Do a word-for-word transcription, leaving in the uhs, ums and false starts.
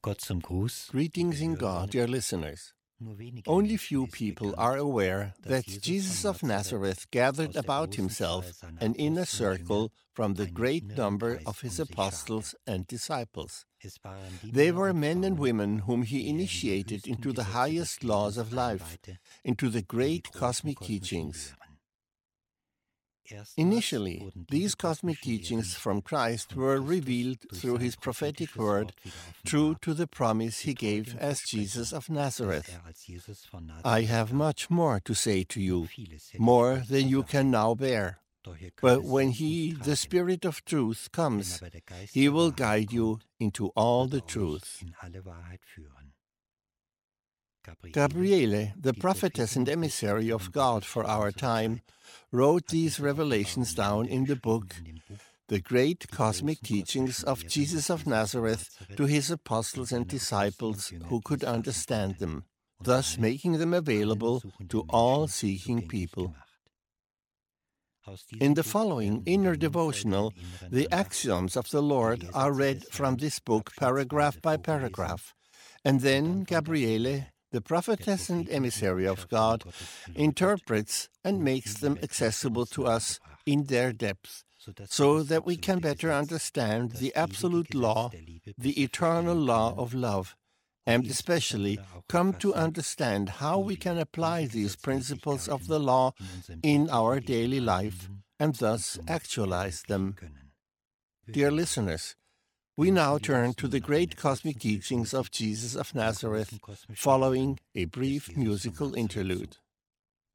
Gott zum Gruß. Greetings in God, dear listeners. Only few people are aware that Jesus of Nazareth gathered about himself an inner circle from the great number of his apostles and disciples. They were men and women whom he initiated into the highest laws of life, into the great cosmic teachings. Initially, these cosmic teachings from Christ were revealed through his prophetic word, true to the promise he gave as Jesus of Nazareth. I have much more to say to you, more than you can now bear. But when he, the Spirit of truth, comes, he will guide you into all the truth. Gabriele, the prophetess and emissary of God for our time, wrote these revelations down in the book, The Great Cosmic Teachings of Jesus of Nazareth, to his apostles and disciples who could understand them, thus making them available to all seeking people. In the following inner devotional, the axioms of the Lord are read from this book paragraph by paragraph, and then Gabriele, the prophetess and emissary of God, interprets and makes them accessible to us in their depth, so that we can better understand the absolute law, the eternal law of love, and especially come to understand how we can apply these principles of the law in our daily life and thus actualize them. Dear listeners, we now turn to the great cosmic teachings of Jesus of Nazareth, following a brief musical interlude.